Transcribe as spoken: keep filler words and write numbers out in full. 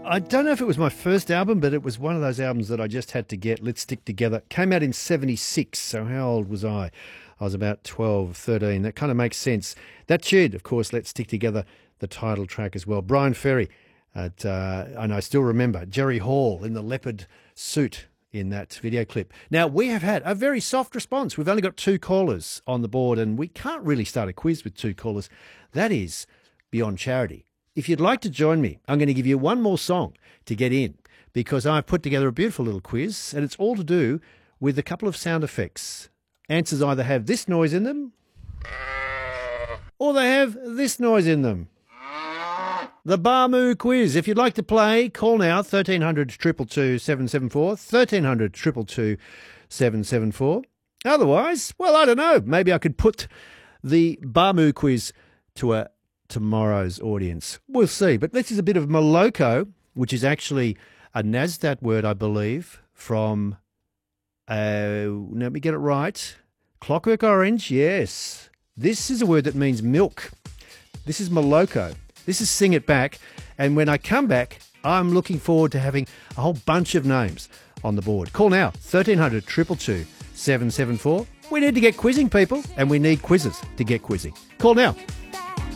I don't know if it was my first album, but it was one of those albums that I just had to get. Let's Stick Together. Came out in seventy-six, so how old was I? I was about twelve, thirteen. That kind of makes sense. That tune, of course, Let's Stick Together, the title track as well. Brian Ferry, at, uh, and I still remember Jerry Hall in the leopard suit in that video clip. Now, we have had a very soft response. We've only got two callers on the board, and we can't really start a quiz with two callers. That is beyond charity. If you'd like to join me, I'm going to give you one more song to get in, because I've put together a beautiful little quiz, and it's all to do with a couple of sound effects. Answers either have this noise in them, or they have this noise in them. The Barmoo Quiz. If you'd like to play, call now, thirteen hundred, two two two, seven seven four, thirteen hundred, two two two, seven seven four. Otherwise, well, I don't know, maybe I could put the Barmoo Quiz to a tomorrow's audience. We'll see. But this is a bit of Moloko, which is actually a NASDAQ word, I believe, from, uh, let me get it right, Clockwork Orange, yes. This is a word that means milk. This is Moloko. This is Sing It Back. And when I come back, I'm looking forward to having a whole bunch of names on the board. Call now, thirteen hundred, two two two, seven seven four. We need to get quizzing, people, and we need quizzes to get quizzing. Call now.